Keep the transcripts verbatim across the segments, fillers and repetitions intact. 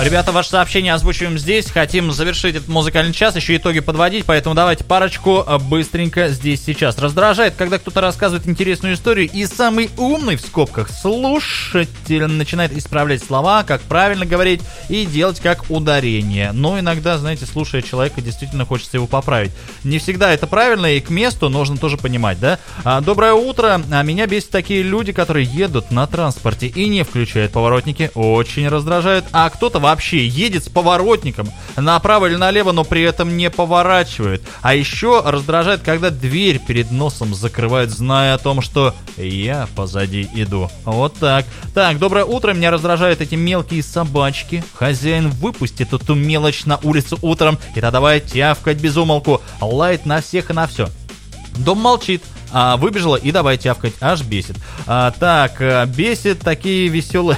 Ребята, ваше сообщение озвучиваем здесь. Хотим завершить этот музыкальный час, еще итоги подводить, поэтому давайте парочку быстренько здесь сейчас. Раздражает, когда кто-то рассказывает интересную историю, и самый умный, в скобках, слушатель начинает исправлять слова, как правильно говорить, и делать как ударение. Но иногда, знаете, слушая человека, действительно хочется его поправить. Не всегда это правильно, и к месту нужно тоже понимать, да? А, доброе утро. А меня бесит такие люди, которые едут на транспорте и не включают поворотники. Очень раздражают. А кто-то вообще едет с поворотником направо или налево, но при этом не поворачивает. А еще раздражает, когда дверь перед носом закрывают, зная о том, что я позади иду. Вот так. Так, доброе утро. Меня раздражают эти мелкие собачки. Хозяин выпустит эту мелочь на улицу утром, и тогда давай тявкать без умолку. Лает на всех и на все. Дом молчит. А, выбежала и давай тявкать, аж бесит. А, так, бесит такие веселые...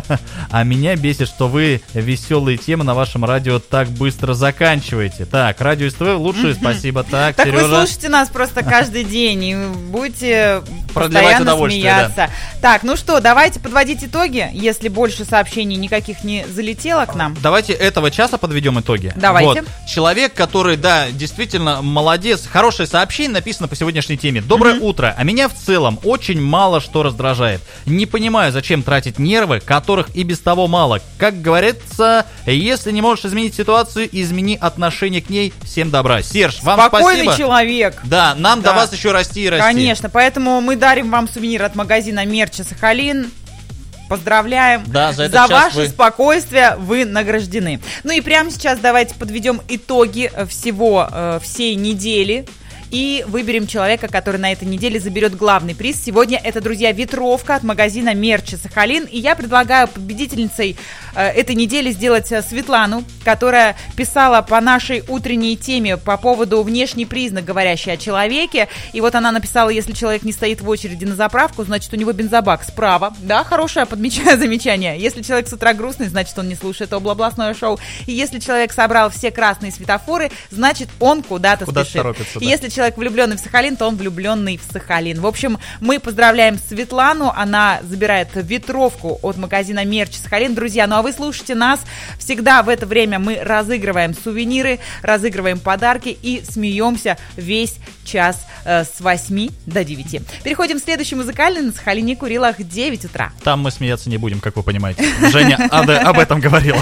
А меня бесит, что вы веселые темы на вашем радио так быстро заканчиваете. Так, радио СТВ лучшее, спасибо. Так, так Сережа... вы слушаете нас просто каждый день и будете постоянно смеяться. Так, ну что, давайте подводить итоги, если больше сообщений никаких не залетело к нам. Давайте этого часа подведем итоги. Давайте. Вот. Человек, который, да, действительно молодец, хорошее сообщение написано по сегодняшней теме. Доброе mm-hmm. утро. А меня в целом очень мало что раздражает. Не понимаю, зачем тратить нервы, которых и без того мало. Как говорится, если не можешь изменить ситуацию, измени отношение к ней. Всем добра. Серж, вам спокойный спасибо. человек. Да, нам да. до вас еще расти и расти. Конечно, поэтому мы дарим вам сувенир от магазина Мерча Сахалин. Поздравляем. Да, за, за ваше вы... спокойствие вы награждены. Ну и прямо сейчас давайте подведем итоги всего, э, всей недели. И выберем человека, который на этой неделе заберет главный приз. Сегодня это, друзья, ветровка от магазина Мерча Сахалин. И я предлагаю победительницей э, этой недели сделать э, Светлану, которая писала по нашей утренней теме по поводу внешний признак, говорящий о человеке. И вот она написала, если человек не стоит в очереди на заправку, значит, у него бензобак справа. Да, хорошее, подмечаю замечание. Если человек с утра грустный, значит, он не слушает областное шоу. И если человек собрал все красные светофоры, значит, он куда-то Куда спешит. торопится, да. И если человек влюбленный в Сахалин, то он влюбленный в Сахалин. В общем, мы поздравляем Светлану. Она забирает ветровку от магазина Мерч Сахалин. Друзья, ну а вы слушайте нас. Всегда в это время мы разыгрываем сувениры, разыгрываем подарки и смеемся весь час э, с восьми до девяти. Переходим к следующей музыкальной. На Сахалине Курилах девять утра. Там мы смеяться не будем, как вы понимаете. Женя об этом говорила.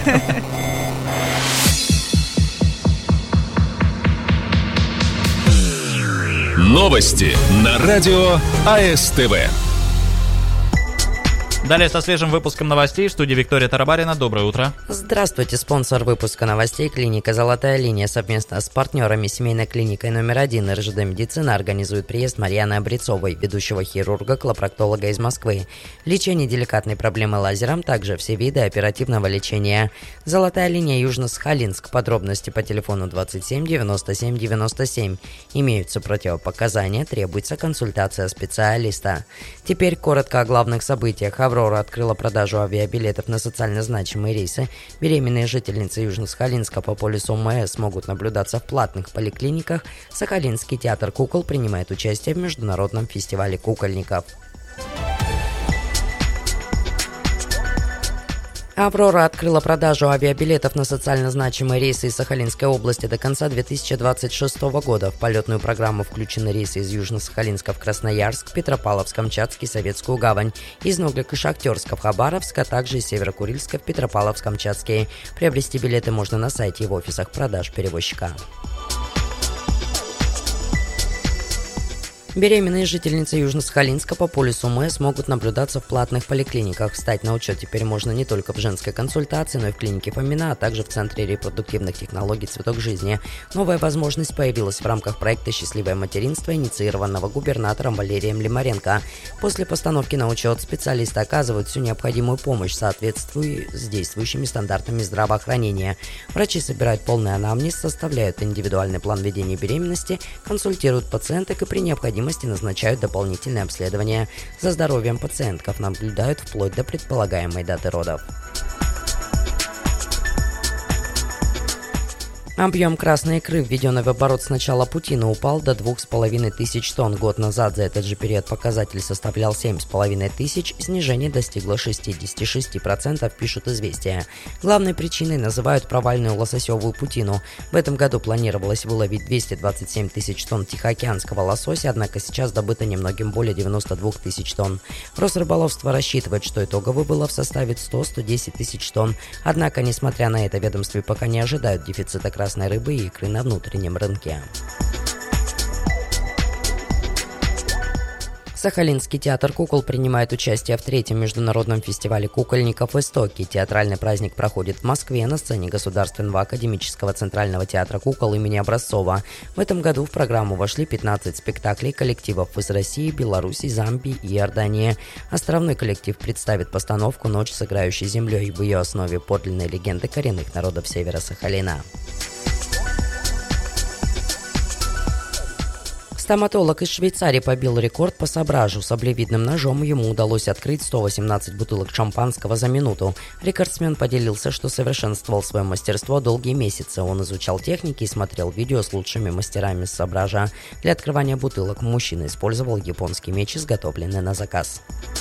Новости на радио АСТВ. Далее со свежим выпуском новостей в студии Виктория Тарабарина. Доброе утро. Здравствуйте. Спонсор выпуска новостей — клиника «Золотая линия». Совместно с партнерами семейной клиникой номер один эр жэ дэ «Медицина» организует приезд Марьяны Обрецовой, ведущего хирурга-колопроктолога из Москвы. Лечение деликатной проблемы лазером, также все виды оперативного лечения. «Золотая линия», Южно-Сахалинск. Подробности по телефону двадцать семь девяносто семь девяносто семь. Имеются противопоказания, требуется консультация специалиста. Теперь коротко о главных событиях. «Аврора» открыла продажу авиабилетов на социально значимые рейсы. Беременные жительницы Южно-Сахалинска по полюсу МС могут наблюдаться в платных поликлиниках. Сахалинский театр кукол принимает участие в международном фестивале кукольников. «Аврора» открыла продажу авиабилетов на социально значимые рейсы из Сахалинской области до конца две тысячи двадцать шестого года. В полетную программу включены рейсы из Южно-Сахалинска в Красноярск, Петропавловск-Камчатский, Советскую гавань, из Нуглик и Шахтерска в Хабаровск, а также из Северо-Курильска в Петропавловск-Камчатский. Приобрести билеты можно на сайте и в офисах продаж перевозчика. Беременные жительницы Южно-Сахалинска по полюсу МС могут наблюдаться в платных поликлиниках. Встать на учет теперь можно не только в женской консультации, но и в клинике Фомина, а также в Центре репродуктивных технологий «Цветок жизни». Новая возможность появилась в рамках проекта «Счастливое материнство», инициированного губернатором Валерием Лимаренко. После постановки на учет специалисты оказывают всю необходимую помощь, соответствуя с действующими стандартами здравоохранения. Врачи собирают полный анамнез, составляют индивидуальный план ведения беременности, консультируют пациенток и при необходимости назначают дополнительные обследования. За здоровьем пациентков наблюдают вплоть до предполагаемой даты родов. Объем красной икры, введенный в оборот с начала Путина, упал до двух с половиной тысяч тонн. Год назад за этот же период показатель составлял семь с половиной тысяч, снижение достигло шестьдесят шесть процентов, пишут «Известия». Главной причиной называют провальную лососевую путину. В этом году планировалось выловить двести двадцать семь тысяч тонн тихоокеанского лосося, однако сейчас добыто немногим более девяносто два тысяч тонн. Росрыболовство рассчитывает, что итоговый вылов составит сто - сто десять тысяч тонн. Однако, несмотря на это, ведомстве пока не ожидают дефицита красной рыбы и икры на внутреннем рынке. Сахалинский театр кукол принимает участие в третьем международном фестивале кукольников «Истоки». Театральный праздник проходит в Москве на сцене Государственного академического центрального театра кукол имени Образцова. В этом году в программу вошли пятнадцать спектаклей коллективов из России, Беларуси, Замбии и Иордании. Островной коллектив представит постановку «Ночь с играющей землей». В ее основе подлинные легенды коренных народов севера Сахалина. Стоматолог из Швейцарии побил рекорд по сабражу. С саблевидным ножом ему удалось открыть сто восемнадцать бутылок шампанского за минуту. Рекордсмен поделился, что совершенствовал свое мастерство долгие месяцы. Он изучал техники и смотрел видео с лучшими мастерами сабража. Для открывания бутылок мужчина использовал японский меч, изготовленный на заказ.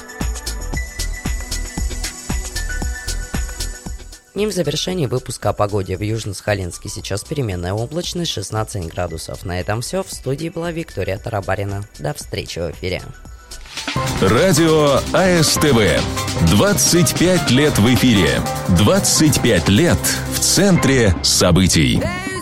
И в завершении выпуска о погоде в Южно-Сахалинске сейчас переменная облачность, шестнадцать градусов. На этом все. В студии была Виктория Тарабарина. До встречи в эфире. Радио АСТВ. двадцать пять лет в эфире. двадцать пять лет в центре событий.